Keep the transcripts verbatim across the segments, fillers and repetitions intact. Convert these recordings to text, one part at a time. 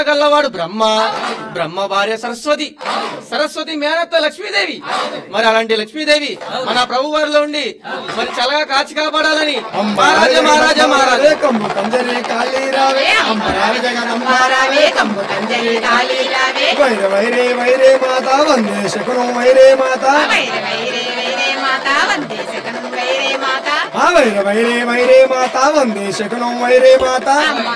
గల్లవాడు బ్రహ్మ, బ్రహ్మ భార్య సరస్వతి, సరస్వతి మేనత్త లక్ష్మీదేవి. మరి అలాంటి లక్ష్మీదేవి మన ప్రభు వారిలో ఉండి మరి చల్లగా కాచి కాపాడాలని మహారాజా మహారాజా మహారాజా వైరే వైరే మాత వందే శకునం వైరే మాత వైరే వైరే వైరే మాత వందే శకునం వైరే మాత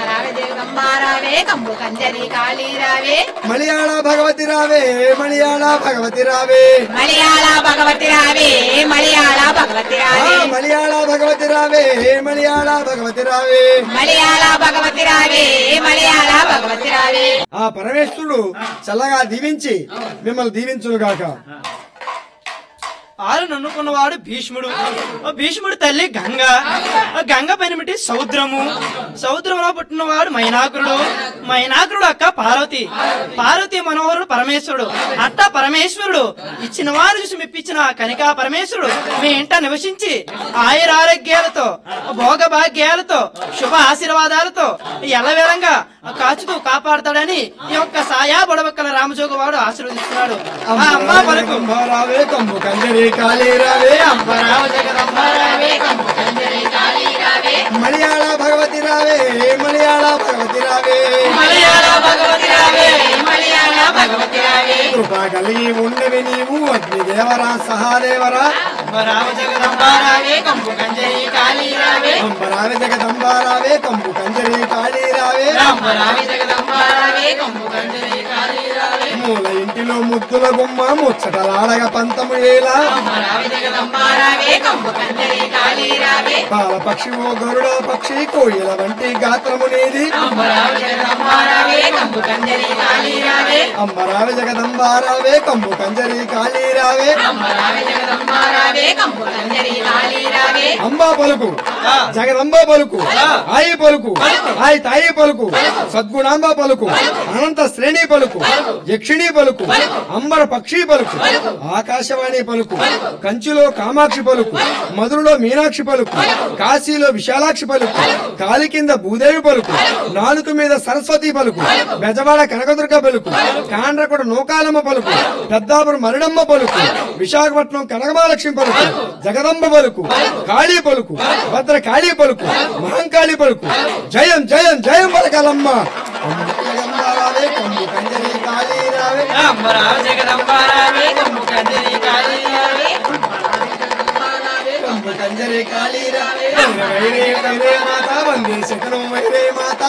మలయాళ భగవతి రావే మలయాళ భగవతి రావే మలయాళ భగవతి రావే మలయాళ భగవతి రావే మలయాళ భగవతి రావే మలయాళ భగవతి రావే మలయాళ భగవతి రావే మలయాళ భగవతి రావే. ఆ పరమేశ్వరుడు చల్లగా దీవించి మిమ్మల్ని దీవించునుగాక. ఆరు నన్నుకున్నవాడు భీష్ముడు, భీష్ముడు తల్లి గంగ, గంగ పైనమిటి సముద్రము, సముద్రంలో పుట్టినవాడు మైనాకురుడు, మైనాకురుడు అక్క పార్వతి, పార్వతి మనోహరుడు పరమేశ్వరుడు. అట్ట పరమేశ్వరుడు ఇచ్చిన వారు చూసి మెప్పించిన కనికా పరమేశ్వరుడు మీ ఇంట నివసించి ఆయుర ఆరోగ్యాలతో భోగ భాగ్యాలతో శుభ ఆశీర్వాదాలతో ఎల్లవేళంగా కాచుతూ కాపాడతాడని ఈ యొక్క సాయా బొడబక్కల రామజోగ వాడు ఆశీర్వదిస్తున్నాడు. అమ్మా పలుకు మలయాళ భగవతి రావే మలయాళ భగవతి రావే మలయాళ భగవతి రావే మలయాళ భగవతి రావే. కృపా కలిగి ఉండవి నీవు అగ్ని దేవరా సహాదేవరా అంబరావ జగదంబారావే కంపు కంజరి కాళీ రావే అంబరావి జగదంబారావే కంపు కంజరి కాళీ రావే అంబరావి జగదంబారావే కంపు కంజరి కాళీ రావే. మూల ఇంటిలో ముద్దుల గుమ్మ ముచ్చటలాడగ పంతము ఏలా అంబరావి జగదంబారావే కంపు కంజరి కాళీ రావే పాల పక్షి ఓ గరుడ పక్షి కోయిల వంటి గాత్రము నీది అంబరావి జగదంబారావే కంపు కంజరి కాళీ రావే అంబరావి జగదంబారావే కంపు కంజరి కాళీ రావే అంబరావి జగదంబారావే కంపు కంజరి కాళీ రావే. అంబా పలుకు జగదంబ పలుకు ఆయి పలుకు ఆయి తాయి పలుకు సద్గుణాంబ పలుకు అనంత శ్రేణి పలుకు యక్షిణి పలుకు అంబర పక్షి పలుకు ఆకాశవాణి పలుకు కంచిలో కామాక్షి పలుకు మధురలో మీనాక్షి పలుకు కాశీలో విశాలాక్షి పలుకు కాలి కింద భూదేవి పలుకు నాలుగు మీద సరస్వతి పలుకు బెజవాడ కనకదుర్గ పలుకు కాండ్రకొడ నూకాలమ్మ పలుకు పెద్దాపురం మరిడమ్మ పలుకు విశాఖపట్నం కనకమాలక్ష్మి పలుకు జగదంబ పలుకు కాళీ పలుకు భద్ర కాళీ పలుకు మహంకాళి పలుకు జయం జయం జయం పలకాలమ్మ. కంజరి కాళీ రావే అంబరావి జగదంబారావే కంపు కంజరి కాళీ రావే కంజరి కాళీ రావే వైరే వైరే మాత వందే శకనం వైరే మాత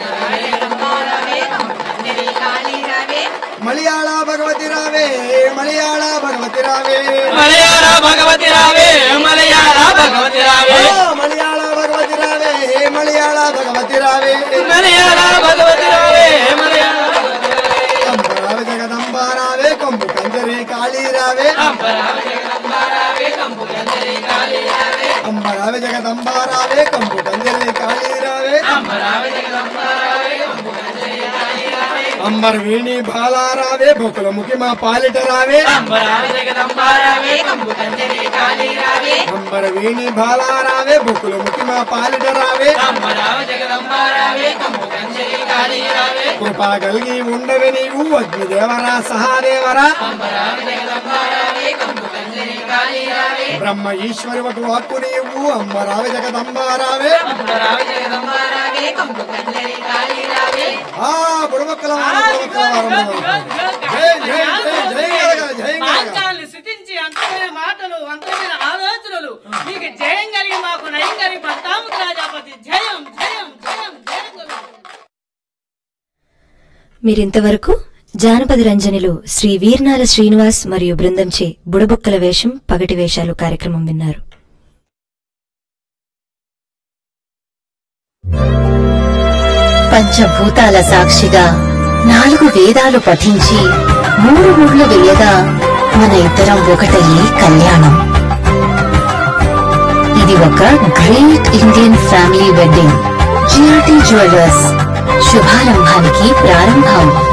మలయాళ భగవతి రావే మలయాళ భగవతి రావే మలయాళ భగవతి రావే మలయాళ భగవతి రావే మలయాళ భగవతి రావే మలయాళ భగవతి రావే మలయాళ భగవతి రావే మలయాళ అంబరావి జగదంబారావే కంపు కంజరి కాళీ రావే అంబరావి జగదంబారావే కంపు కంజరి కాళీ రావే అంబరావి జగదంబారావే కంపు కంజరి కాళీ రావే అంబరావి జగదంబారావే కంపు కంజరి కాళీ రావే అంబర్ వీణి బాలారావే బొకుల ముఖి మా పాలిట రావే అంబరావి జగదంబారావే కంపు కంజరి కాళీ రావే అంబర్ వీణి బాలారావే బొకుల ముఖి మా పాలిట రావే అంబరావి జగదంబారావే కంపు కంజరి కాళీ రావే కృపా కలిగి ఉండవి నీవు అగ్ని దేవరా సహాదేవరా అంబరావి జగదంబారావే కంపు కంజరి కాళీ రావే బ్రహ్మ ఈశ్వరి వటు హక్కు నీవు అంబరావి జగదంబారావే అంబరావి జగదంబారావే కంపు కంజరి కాళీ రావే. ఆ బుడబక్కల వారు, బుడబక్కల వారు. జై జై జై జై గలగల, జై గలగల. వాక్యాలను స్థితించి అంతమైన మాటలు అంతమైన ఆలోచనలు నీకు జయం కలిగి మాకు నయం కలిగి పడతాము రాజాపతి. జయం జయం జయం జయం గురు. మీరింతవరకు జానపద రంజనిలో శ్రీ వీర్నాల శ్రీనివాస్ మరియు బృందంచే బుడబొక్కల వేషం పగటి వేషాలు కార్యక్రమం విన్నారు. పంచభూతాల సాక్షిగా నాలుగు వేదాలు పఠించి మూడు ముళ్ళు వేయగా మన ఇద్దరం ఒకటయ్యే కళ్యాణం. ఇది ఒక great Indian family wedding. GRT jewellers శుభారంభానికి ప్రారంభం.